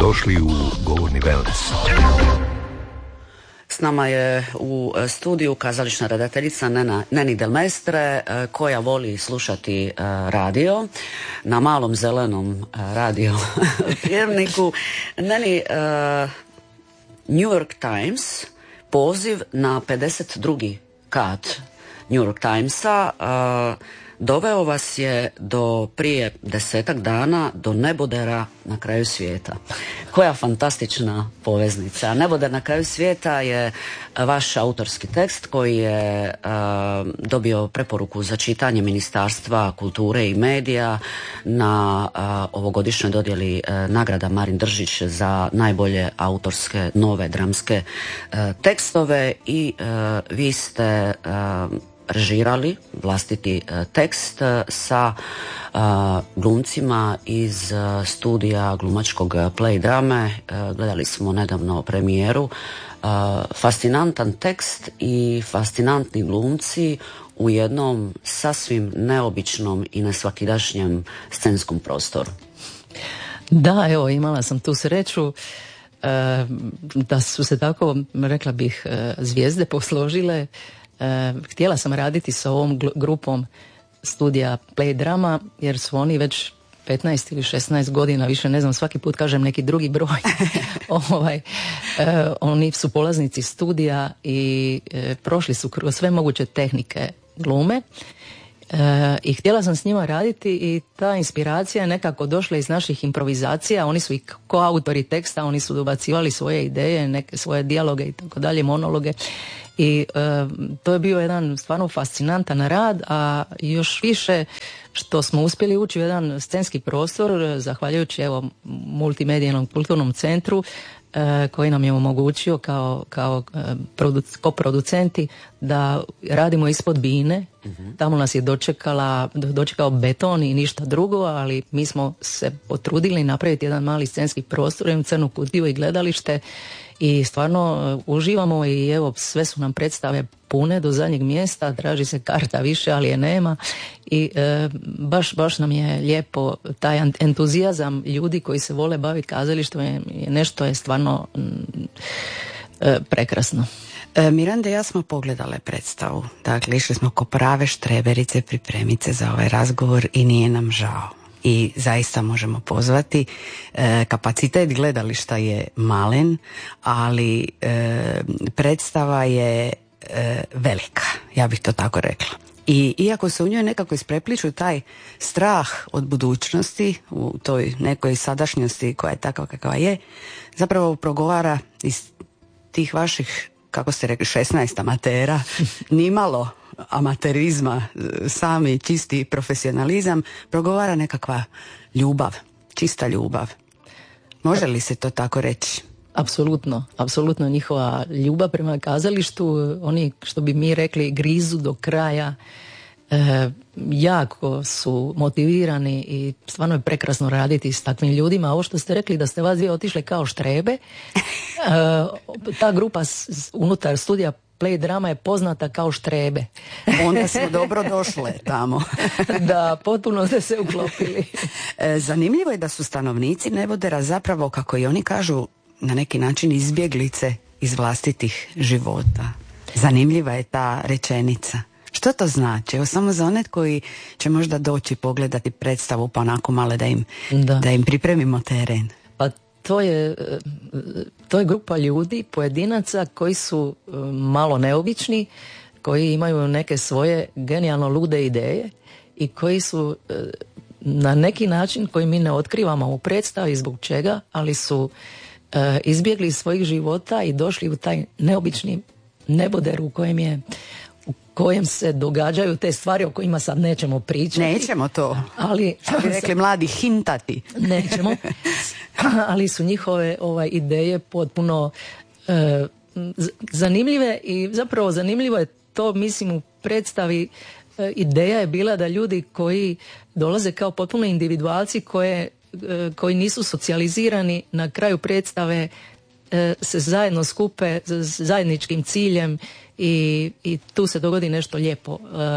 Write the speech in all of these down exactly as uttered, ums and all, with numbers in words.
Dobrodošli u Govorni Wellness. S nama je u studiju kazališna redateljica Nena, Neni Del Mestre, koja voli slušati radio na malom zelenom radio prijemniku. Neni, New York Times, poziv na pedeset drugi kat New York Timesa doveo vas je do prije desetak dana do nebodera na kraju svijeta. Koja fantastična poveznica. Neboder na kraju svijeta je vaš autorski tekst koji je uh, dobio preporuku za čitanje Ministarstva kulture i medija na uh, ovogodišnjoj dodjeli uh, nagrada Marin Držić za najbolje autorske nove dramske uh, tekstove i uh, vi ste uh, režirali vlastiti uh, tekst uh, sa uh, glumcima iz uh, studija glumačkog play drame. Uh, gledali smo nedavno premijeru. Uh, fascinantan tekst i fascinantni glumci u jednom sasvim neobičnom i nesvakidašnjem scenskom prostoru. Da, evo, imala sam tu sreću uh, da su se tako, rekla bih, uh, zvijezde posložile. Uh, htjela sam raditi sa ovom gl- grupom studija play drama, jer su oni već petnaest ili šesnaest godina, više ne znam, svaki put kažem neki drugi broj. ovaj, uh, oni su polaznici studija i uh, prošli su kroz sve moguće tehnike glume. Uh, I htjela sam s njima raditi i ta inspiracija je nekako došla iz naših improvizacija. Oni su i koautori teksta, oni su dobacivali svoje ideje, neke svoje dijaloge i tako dalje, monologe. I uh, to je bio jedan stvarno fascinantan rad, a još više što smo uspjeli ući u jedan scenski prostor, zahvaljujući evo multimedijalnom kulturnom centru, uh, koji nam je omogućio kao, kao uh, produc- koproducenti da radimo ispod bine. Uh-huh. Tamo nas je dočekala, dočekao beton i ništa drugo, ali mi smo se potrudili napraviti jedan mali scenski prostor, jednu crnu kutiju i gledalište. I stvarno uh, uživamo i evo sve su nam predstave pune do zadnjeg mjesta, traži se karta više, ali je nema i uh, baš, baš nam je lijepo taj entuzijazam ljudi koji se vole baviti kazalištom je, je nešto je stvarno mm, uh, prekrasno. E, Miranda i ja smo pogledale predstavu, dakle išli smo ko prave štreberice pripremice za ovaj razgovor i nije nam žao. I zaista možemo pozvati. E, kapacitet gledališta je malen, ali e, predstava je e, velika, ja bih to tako rekla. I iako se u njoj nekako isprepliču taj strah od budućnosti u toj nekoj sadašnjosti koja je takva kakva je, zapravo progovara iz tih vaših, kako ste rekli, šesnaest amatera, nimalo amaterizma, sami čisti profesionalizam, progovara nekakva ljubav, čista ljubav. Može li se to tako reći? Apsolutno, apsolutno njihova ljubav prema kazalištu, oni što bi mi rekli grizu do kraja, e, jako su motivirani i stvarno je prekrasno raditi s takvim ljudima. Ovo što ste rekli da ste vas dvije otišle kao štrebe, e, ta grupa s, unutar studija play drama je poznata kao štrebe. Onda smo dobro došle tamo. Da, potpuno ste se uklopili. Zanimljivo je da su stanovnici Nebodera zapravo, kako i oni kažu, na neki način izbjeglice iz vlastitih života. Zanimljiva je ta rečenica. Što to znači? Evo samo za one koji će možda doći pogledati predstavu pa onako malo da im, da. da im pripremimo teren. Pa to je, to je grupa ljudi, pojedinaca koji su malo neobični, koji imaju neke svoje genijalno lude ideje i koji su na neki način koji mi ne otkrivamo u predstavi zbog čega, ali su izbjegli iz svojih života i došli u taj neobični neboder u kojem je u kojem se događaju te stvari o kojima sad nećemo pričati. Nećemo to. Ali što bi rekli mladi, hintati. Nećemo. Ali su njihove ovaj, ideje potpuno e, zanimljive i zapravo zanimljivo je to, mislim, u predstavi e, ideja je bila da ljudi koji dolaze kao potpuno individualci koje, e, koji nisu socijalizirani na kraju predstave e, se zajedno skupe s zajedničkim ciljem i, i tu se dogodi nešto lijepo. E,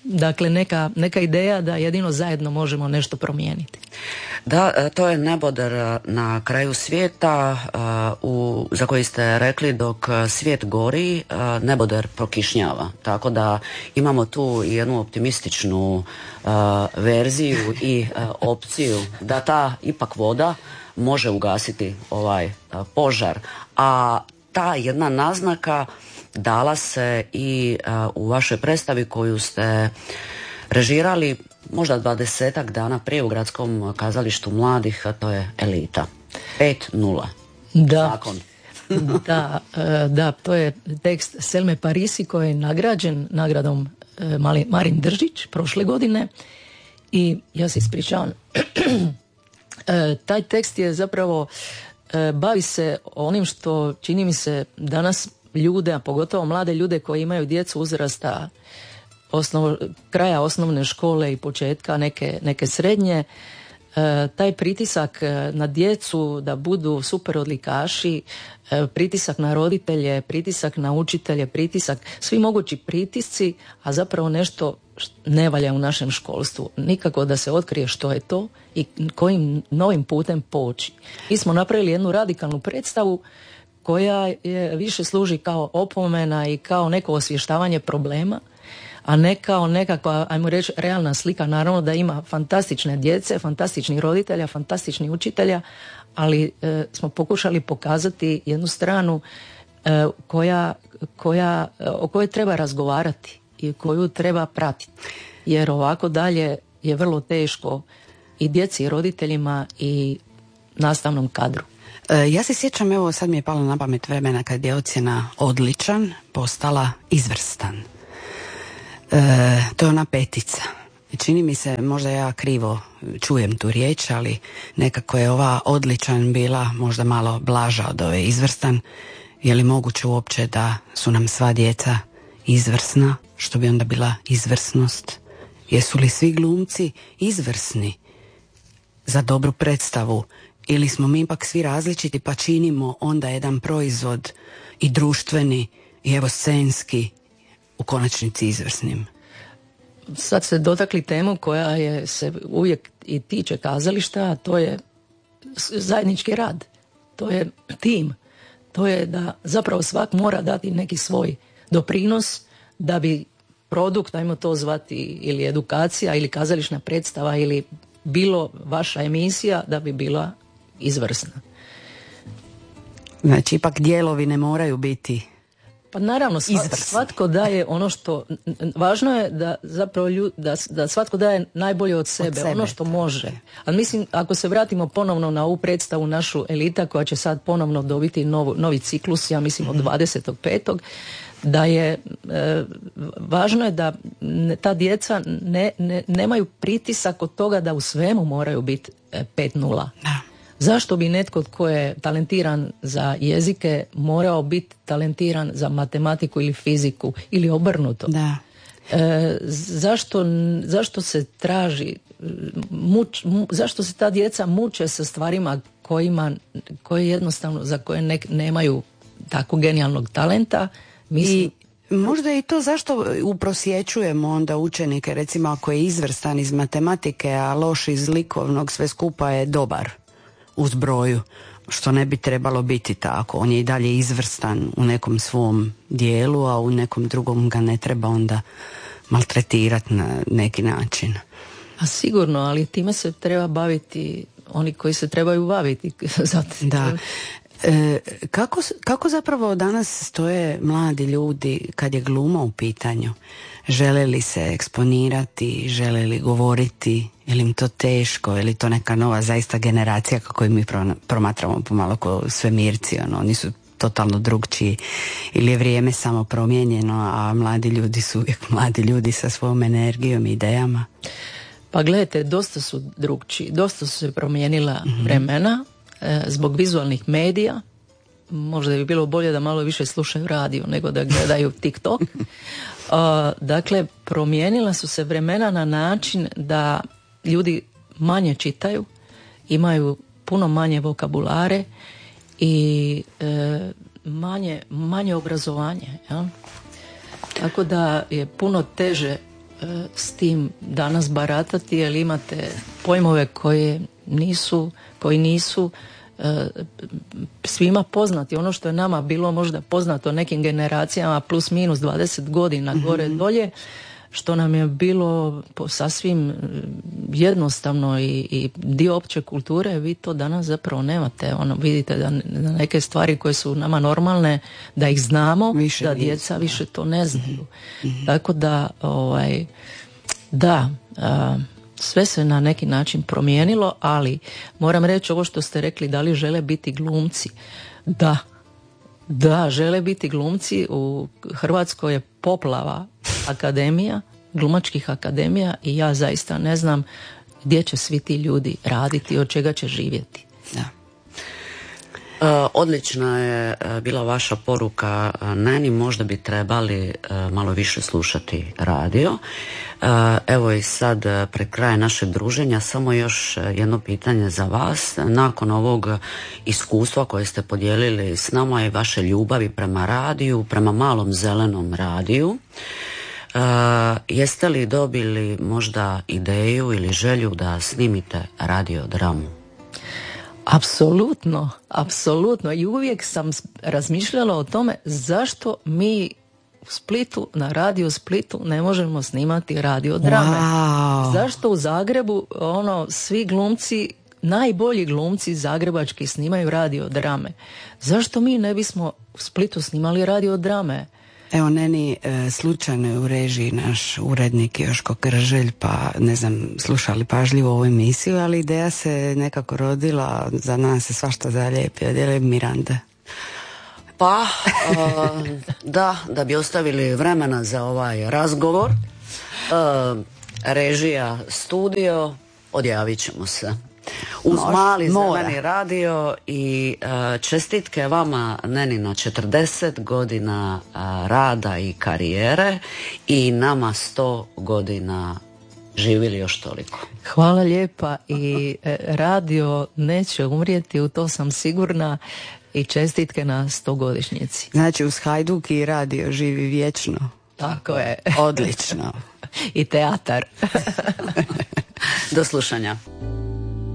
Dakle, neka, neka ideja da jedino zajedno možemo nešto promijeniti. Da, to je neboder na kraju svijeta u, za koji ste rekli dok svijet gori, neboder prokišnjava. Tako da imamo tu jednu optimističnu uh, verziju i uh, opciju da ta ipak voda može ugasiti ovaj uh, požar. A ta jedna naznaka dala se i uh, u vašoj predstavi koju ste režirali možda dvadesetak dana prije u Gradskom kazalištu mladih, a to je Elita. pet nula. Da. Zakon. da, da, to je tekst Selme Parisi koji je nagrađen nagradom Marin Držić prošle godine i ja se ispričavam. Taj tekst je zapravo bavi se onim što čini mi se danas ljude, a pogotovo mlade ljude koji imaju djecu uzrasta osnov, kraja osnovne škole i početka neke, neke srednje, e, taj pritisak na djecu da budu super odlikaši, e, pritisak na roditelje, pritisak na učitelje, pritisak, svi mogući pritisci, a zapravo nešto ne valja u našem školstvu. Nikako da se otkrije što je to i kojim novim putem poći. Mi smo napravili jednu radikalnu predstavu koja je više služi kao opomena i kao neko osvještavanje problema, a ne kao nekakva, ajmo reći, realna slika. Naravno da ima fantastične djece, fantastičnih roditelja, fantastičnih učitelja, ali e, smo pokušali pokazati jednu stranu e, koja, koja, o kojoj treba razgovarati i koju treba pratiti. Jer ovako dalje je vrlo teško i djeci i roditeljima i nastavnom kadru. Ja se sjećam, evo sad mi je palo na pamet vremena kad je ocjena odličan postala izvrstan. E, to je ona petica. Čini mi se, možda ja krivo čujem tu riječ, ali nekako je ova odličan bila možda malo blaža od ove izvrstan. Je li moguće uopće da su nam sva djeca izvrsna, što bi onda bila izvrsnost? Jesu li svi glumci izvrsni za dobru predstavu? Ili smo mi ipak svi različiti pa činimo onda jedan proizvod i društveni i evo scenski u konačnici izvrsnim? Sad ste dotakli temu koja je se uvijek i tiče kazališta, a to je zajednički rad. To je tim. To je da zapravo svak mora dati neki svoj doprinos da bi produkt, ajmo to zvati, ili edukacija ili kazališna predstava ili bilo vaša emisija da bi bila izvrsna. Znači, ipak dijelovi ne moraju biti pa naravno, sva, svatko daje ono što, važno je da zapravo ljud, da, da svatko daje najbolje od sebe, od sebe, ono što može. Ali mislim, ako se vratimo ponovno na ovu predstavu našu Elita, koja će sad ponovno dobiti novu, novi ciklus, ja mislim od dvadesetog petog da je e, važno je da ne, ta djeca ne, ne, nemaju pritisak od toga da u svemu moraju biti e, pet nula. Da. Zašto bi netko tko je talentiran za jezike morao biti talentiran za matematiku ili fiziku ili obrnuto? Da. E, zašto, zašto se traži, muč, mu, zašto se ta djeca muče sa stvarima kojima, koje jednostavno, za koje ne, nemaju tako genijalnog talenta? Mislim, I možda je i to zašto uprosječujemo onda učenike, recimo ako je izvrstan iz matematike, a loš iz likovnog, sve skupa je dobar u zbroju, što ne bi trebalo biti tako. On je i dalje izvrstan u nekom svom dijelu, a u nekom drugom ga ne treba onda maltretirati na neki način. A sigurno, ali time se treba baviti oni koji se trebaju baviti. Da. E, kako, kako zapravo danas stoje mladi ljudi kad je gluma u pitanju? Žele li se eksponirati, žele li govoriti, je li im to teško, je li to neka nova zaista generacija kako mi promatramo pomalo kao svemirci, ono, oni su totalno drugčiji, ili je vrijeme samo promijenjeno, a mladi ljudi su uvijek mladi ljudi sa svojom energijom i idejama? Pa gledajte, dosta su drugčiji, dosta su se promijenila vremena, e, zbog vizualnih medija. Možda bi bilo bolje da malo više slušaju radio nego da gledaju TikTok. Uh, dakle, promijenila su se vremena na način da ljudi manje čitaju, imaju puno manje vokabulare i e, manje, manje obrazovanje. Ja? Tako da je puno teže s tim danas baratati, jer imate pojmove koje nisu, koji nisu e, svima poznati. Ono što je nama bilo možda poznato nekim generacijama plus minus dvadeset godina gore mm-hmm. dolje, što nam je bilo sasvim jednostavno i, i dio opće kulture, vi to danas zapravo nemate. Ono, vidite da, da neke stvari koje su nama normalne, da ih znamo, više da djeca više, više to ne znaju. Mm-hmm. Tako da, ovaj, da, a, sve se na neki način promijenilo, ali moram reći ovo što ste rekli, da li žele biti glumci? Da. Da, žele biti glumci. U Hrvatskoj je poplava akademija, glumačkih akademija i ja zaista ne znam gdje će svi ti ljudi raditi, od čega će živjeti. Da. E, odlična je bila vaša poruka Neni, možda bi trebali e, malo više slušati radio. E, evo i sad pred krajem našeg druženja samo još jedno pitanje za vas. Nakon ovog iskustva koje ste podijelili s nama i vaše ljubavi prema radiju, prema malom zelenom radiju, Uh, jeste li dobili možda ideju ili želju da snimite radiodramu? Apsolutno, apsolutno. I uvijek sam razmišljala o tome zašto mi u Splitu, na Radio Splitu ne možemo snimati radiodrame. Wow. Zašto u Zagrebu ono svi glumci, najbolji glumci zagrebački snimaju radiodrame? Zašto mi ne bismo u Splitu snimali radiodrame? Evo, Neni, e, slučajno je u režiji naš urednik Joško Krželj, pa ne znam, slušali pažljivo ovu emisiju, ali ideja se nekako rodila, za nas se svašta zalijepi, odjeli Miranda. Pa, uh, da, da bi ostavili vremena za ovaj razgovor, uh, režija, studio, odjavit ćemo se. Uz Mor, mali mora. zeleni radio i uh, čestitke vama, Neni, na četrdeset godina uh, rada i karijere i nama sto godina živjeli još toliko. Hvala lijepa i e, radio neće umrijeti, u to sam sigurna, i čestitke na stogodišnjici. Znači uz Hajduk i radio živi vječno. Tako je. Odlično. I teatar. Do slušanja.